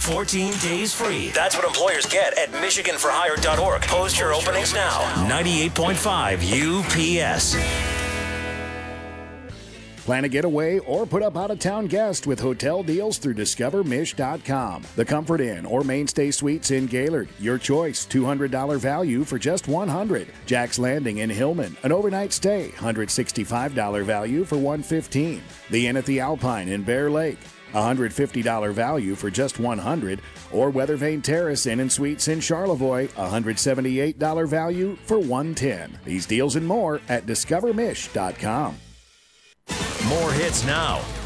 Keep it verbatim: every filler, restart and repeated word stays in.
fourteen days free. That's what employers get at michigan for hire dot org. Post your openings now. ninety-eight point five U P S. Plan a getaway or put up out-of-town guests with hotel deals through discover mish dot com. The Comfort Inn or Mainstay Suites in Gaylord. Your choice. two hundred dollars value for just one hundred dollars. Jack's Landing in Hillman. An overnight stay. one hundred sixty-five dollars value for one hundred fifteen dollars. The Inn at the Alpine in Bear Lake. one hundred fifty dollars value for just one hundred dollars. Or Weathervane Terrace Inn and Suites in Charlevoix. one hundred seventy-eight dollars value for one hundred ten dollars. These deals and more at discover mish dot com. More hits now